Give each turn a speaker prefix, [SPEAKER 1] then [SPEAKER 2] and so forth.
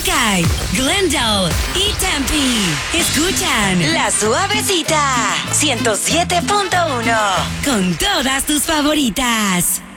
[SPEAKER 1] Buckeye, Glendale y Tempe. Escuchan La Suavecita 107.1 con todas tus favoritas.